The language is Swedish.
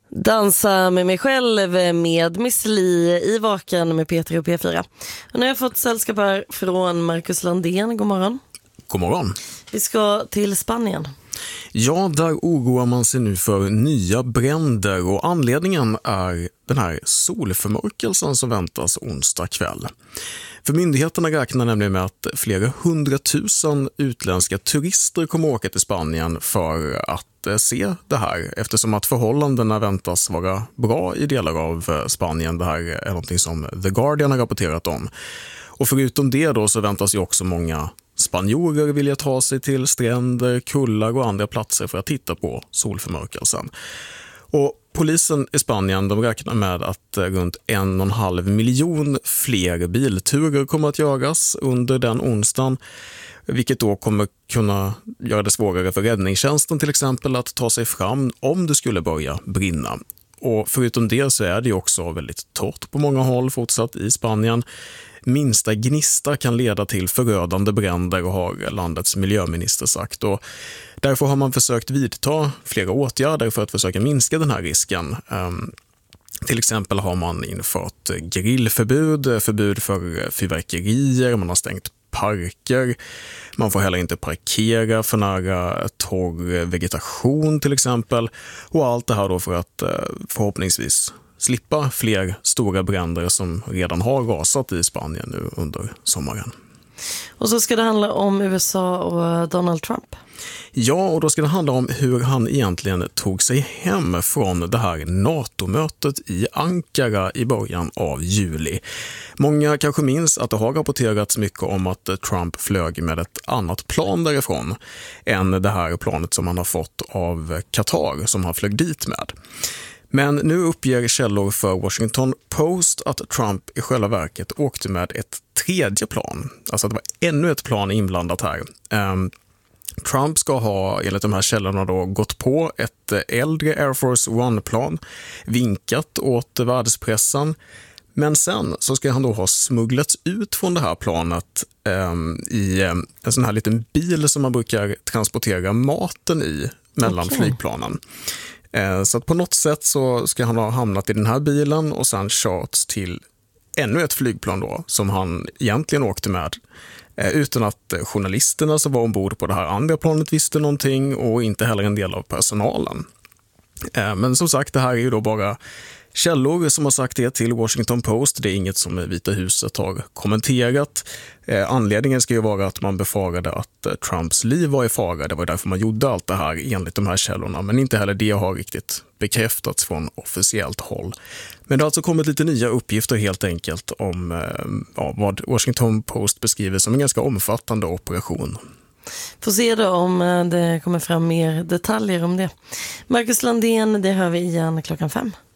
Dansa med mig själv med Miss Li i Vaken med Peter och P4. Och nu har jag fått sällskap här från Marcus Landén. God morgon. God morgon. Vi ska till Spanien. Ja, där oroar man sig nu för nya bränder och anledningen är den här solförmörkelsen som väntas onsdag kväll. För myndigheterna räknar nämligen med att flera 100 000 utländska turister kommer åka till Spanien för att se det här, eftersom att förhållandena väntas vara bra i delar av Spanien. Det här är någonting som The Guardian har rapporterat om. Och förutom det då så väntas ju också många spanjorer vilja ta sig till stränder, kullar och andra platser för att titta på solförmörkelsen. Och polisen i Spanien de räknar med att runt 1,5 miljon fler bilturer kommer att göras under den onsdagen, vilket då kommer kunna göra det svårare för räddningstjänsten till exempel att ta sig fram om det skulle börja brinna. Och förutom det så är det också väldigt torrt på många håll fortsatt i Spanien. Minsta gnista kan leda till förödande bränder, har landets miljöminister sagt. Och därför har man försökt vidta flera åtgärder för att försöka minska den här risken. Till exempel har man infört grillförbud, förbud för fyrverkerier, man har stängt parker, man får heller inte parkera för nära torr vegetation till exempel. Och allt det här då för att förhoppningsvis slippa fler stora bränder som redan har rasat i Spanien nu under sommaren. Och så ska det handla om USA och Donald Trump. Ja, och då ska det handla om hur han egentligen tog sig hem från det här NATO-mötet i Ankara i början av juli. Många kanske minns att det har rapporterats mycket om att Trump flög med ett annat plan därifrån än det här planet som han har fått av Qatar som han flög dit med. Men nu uppger källor för Washington Post att Trump i själva verket åkte med ett tredje plan. Alltså att det var ännu ett plan inblandat här. Trump ska ha, enligt de här källorna då, gått på ett äldre Air Force One-plan, vinkat åt världspressen. Men sen så ska han då ha smugglats ut från det här planet i en sån här liten bil som man brukar transportera maten i mellan flygplanen. Så att på något sätt så ska han ha hamnat i den här bilen och sen körts till ännu ett flygplan då som han egentligen åkte med utan att journalisterna som var ombord på det här andra planet visste någonting och inte heller en del av personalen. Men som sagt, det här är ju då bara källor som har sagt det till Washington Post. Det är inget som Vita huset har kommenterat. Anledningen ska ju vara att man befarade att Trumps liv var i fara. Det var därför man gjorde allt det här enligt de här källorna. Men inte heller det har riktigt bekräftats från officiellt håll. Men det har alltså kommit lite nya uppgifter helt enkelt om vad Washington Post beskriver som en ganska omfattande operation. Får se då om det kommer fram mer detaljer om det. Marcus Landén, det hör vi igen 5:00.